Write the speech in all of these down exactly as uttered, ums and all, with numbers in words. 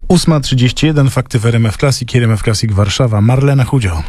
ósma trzydzieści jeden, fakty w R M F Classic, R M F Classic Warszawa, Marlena Chudzio.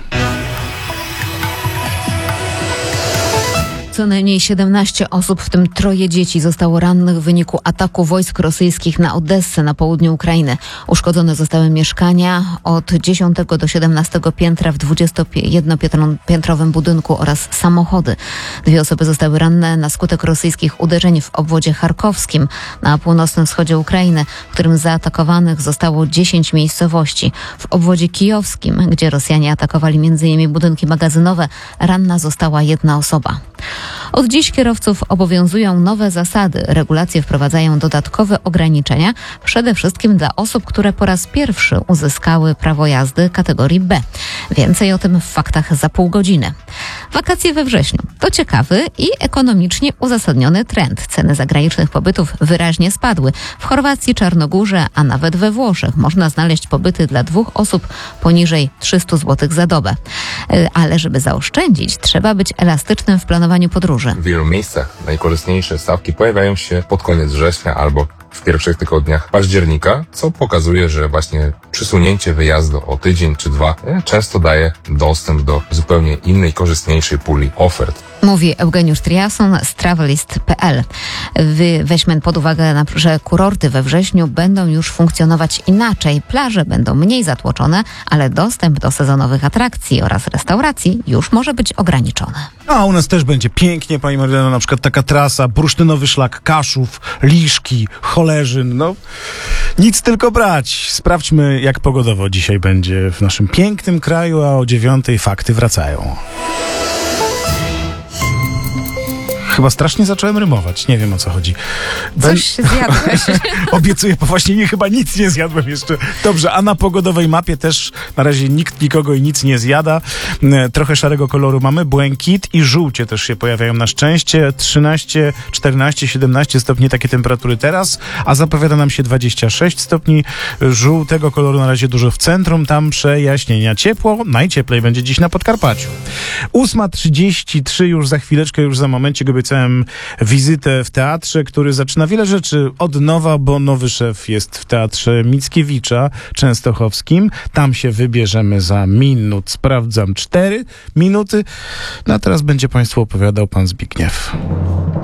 Co najmniej siedemnaście osób, w tym troje dzieci, zostało rannych w wyniku ataku wojsk rosyjskich na Odessę na południu Ukrainy. Uszkodzone zostały mieszkania od dziesiątego do siedemnastego piętra w dwudziestojednopiętrowym budynku oraz samochody. Dwie osoby zostały ranne na skutek rosyjskich uderzeń w obwodzie charkowskim na północnym wschodzie Ukrainy, w którym zaatakowanych zostało dziesięć miejscowości. W obwodzie kijowskim, gdzie Rosjanie atakowali między innymi budynki magazynowe, ranna została jedna osoba. Od dziś kierowców obowiązują nowe zasady. Regulacje wprowadzają dodatkowe ograniczenia, przede wszystkim dla osób, które po raz pierwszy uzyskały prawo jazdy kategorii B. Więcej o tym w faktach za pół godziny. Wakacje we wrześniu to ciekawy i ekonomicznie uzasadniony trend. Ceny zagranicznych pobytów wyraźnie spadły. W Chorwacji, Czarnogórze, a nawet we Włoszech można znaleźć pobyty dla dwóch osób poniżej trzysta złotych za dobę. Ale żeby zaoszczędzić, trzeba być elastycznym w planowaniu podróży. W wielu miejscach najkorzystniejsze stawki pojawiają się pod koniec września albo w pierwszych tygodniach października, co pokazuje, że właśnie przesunięcie wyjazdu o tydzień czy dwa często daje dostęp do zupełnie innej, korzystniejszej puli ofert. Mówi Eugeniusz Triason z travelist kropka p l. Weźmy pod uwagę, że kurorty we wrześniu będą już funkcjonować inaczej. Plaże będą mniej zatłoczone, ale dostęp do sezonowych atrakcji oraz restauracji już może być ograniczony. A u nas też będzie pięknie, pani Marleno, na przykład taka trasa, bursztynowy szlak Kaszów, Liszki, Cholerzyn, no nic tylko brać. Sprawdźmy, jak pogodowo dzisiaj będzie w naszym pięknym kraju, a o dziewiątej fakty wracają. Chyba strasznie zacząłem rymować. Nie wiem, o co chodzi. Ben... Coś się zjadłeś. Obiecuję, bo właśnie nie, chyba nic nie zjadłem jeszcze. Dobrze, a na pogodowej mapie też na razie nikt nikogo i nic nie zjada. Trochę szarego koloru mamy. Błękit i żółcie też się pojawiają na szczęście. trzynaście, czternaście, siedemnaście stopni takie temperatury teraz, a zapowiada nam się dwadzieścia sześć stopni. Żółtego koloru na razie dużo w centrum. Tam przejaśnienia. Ciepło. Najcieplej będzie dziś na Podkarpaciu. ósma trzydzieści trzy już za chwileczkę, już za momencie go obiecałem wizytę w teatrze, który zaczyna wiele rzeczy od nowa, bo nowy szef jest w Teatrze Mickiewicza Częstochowskim. Tam się wybierzemy za minut. Sprawdzam cztery minuty. No a teraz będzie Państwu opowiadał pan Zbigniew.